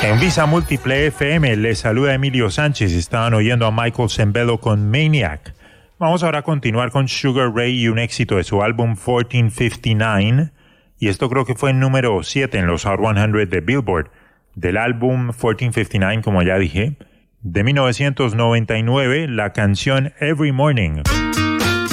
En Visa Múltiple FM les saluda Emilio Sánchez. Estaban oyendo a Michael Sembello con Maniac. Vamos ahora a continuar con Sugar Ray y un éxito de su álbum 1459. Y esto creo que fue el número 7 en los Hot 100 de Billboard. Del álbum 1459, como ya dije, de 1999, la canción Every Morning.